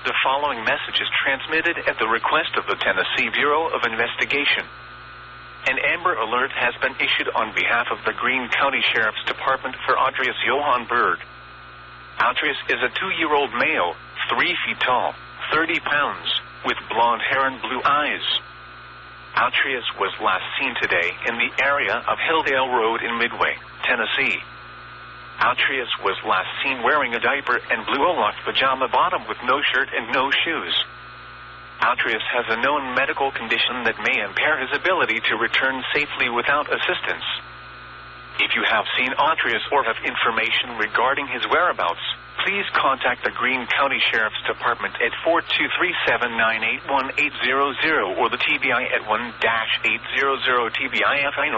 The following message is transmitted at the request of the Tennessee Bureau of Investigation. An Amber Alert has been issued on behalf of the Greene County Sheriff's Department for Andreas Johan Berg. Andreas is a 2-year-old male, 3 feet tall, 30 pounds, with blonde hair and blue eyes. Andreas was last seen today in the area of Hilldale Road in Midway, Tennessee. Andreas was last seen wearing a diaper and blue locked pajama bottom with no shirt and no shoes. Andreas has a known medical condition that may impair his ability to return safely without assistance. If you have seen Andreas or have information regarding his whereabouts, please contact the Greene County Sheriff's Department at 423-798-1800 or the TBI at 1-800-TBI-FI